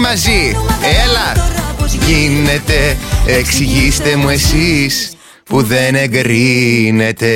μαζί. Έλα. Γίνεται, εξηγήστε μου εσείς που δεν εγκρίνεται.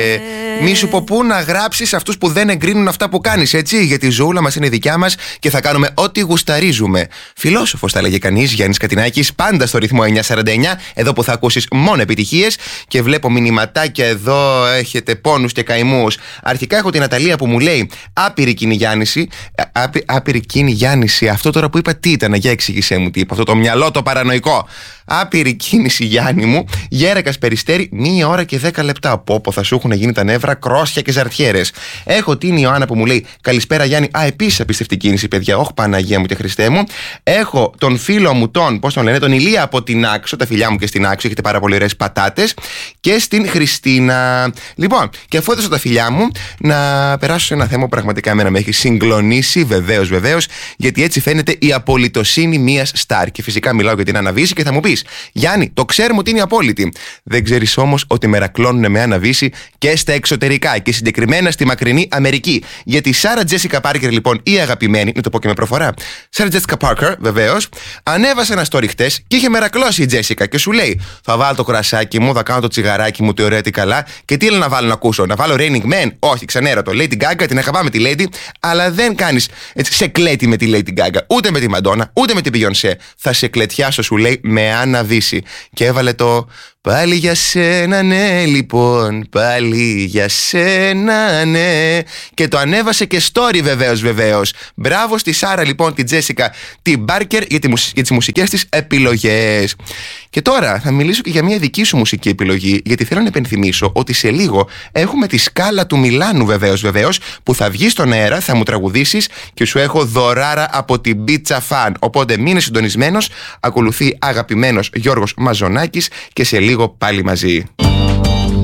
Μη σου πω πού να γράψεις αυτούς που δεν εγκρίνουν αυτά που κάνεις, έτσι. Γιατί η ζωούλα μας είναι δικιά μας και θα κάνουμε ό,τι γουσταρίζουμε. Φιλόσοφος, θα λέγε κανείς, Γιάννης Κατινάκης, πάντα στο ρυθμό 949. Εδώ που θα ακούσεις μόνο επιτυχίες. Και βλέπω μηνυματάκια εδώ, έχετε πόνους και καημούς. Αρχικά έχω την Αταλία που μου λέει άπειρη κυνηγιάννηση. Άπειρη κυνηγιάννηση. Αυτό τώρα που είπα τι ήταν, για εξήγησέ μου τι είπα. Αυτό το μυαλό το παρανοϊκό. Άπειρη κίνηση, Γιάννη μου. Γέρακας Περιστέρι, 1 ώρα και 10 λεπτά. Πόπο, θα σου έχουν γίνει τα νεύρα, κρόσια και ζαρτιέρες. Έχω την Ιωάννα που μου λέει καλησπέρα, Γιάννη. Επίσης απίστευτη κίνηση, παιδιά. Όχι, Παναγία μου και Χριστέ μου. Έχω τον φίλο μου, πώς τον λένε, τον Ηλία από την Άξο. Τα φιλιά μου και στην Άξο, έχετε πάρα πολύ ωραίες πατάτες. Και στην Χριστίνα. Λοιπόν, και αφού έδωσα τα φιλιά μου, να περάσω σε ένα θέμα που πραγματικά εμένα με έχει συγκλονίσει, βεβαίως, γιατί έτσι φαίνεται η απολυτοσύνη μιας στάρ. Και φυσικά μιλάω για την Άννα Βύση και θα μου πεις, Γιάννη, το ξέρουμε ότι είναι η απόλυτη. Δεν ξέρεις όμως ότι μερακλώνουν με Άννα Βύση και στα εξωτερικά και συγκεκριμένα στη μακρινή Αμερική. Γιατί η Σάρα Τζέσικα Πάρκερ, λοιπόν, η αγαπημένη, να το πω και με προφορά, Σάρα Τζέσικα Πάρκερ, βεβαίως, ανέβασε ένα story χτες και είχε μερακλώσει η Τζέσικα και σου λέει: θα βάλω το κρασάκι μου, θα κάνω το τσιγαράκι μου, τι ωραία, τι καλά. Και τι έλεγα να βάλω να ακούσω, να βάλω Raining Man? Όχι, ξενέρωτο. Lady Gaga, την αγαπάμε τη Lady, αλλά δεν κάνεις σε κλέτη με τη Lady Gaga, ούτε με τη Μαντόνα, ούτε με την Beyoncé. Θα σε κλετιάσω, σου λέει, με Άννα Βύση. Και έβαλε το πάλι για σένα, ναι, λοιπόν, πάλι για σένα, ναι. Και το ανέβασε και story, βεβαίως. Μπράβο στη Σάρα, λοιπόν, την Τζέσικα, την Μπάρκερ για τις μουσικές της επιλογές. Και τώρα θα μιλήσω και για μια δική σου μουσική επιλογή, γιατί θέλω να υπενθυμίσω ότι σε λίγο έχουμε τη Σκάλα του Μιλάνου, βεβαίως, που θα βγει στον αέρα, θα μου τραγουδήσεις και σου έχω δωράρα από την Pizza Fan. Οπότε μείνε συντονισμένος, ακολουθεί αγαπημένος Γιώργος Μαζονάκης και σε λίγο πάλι μαζί.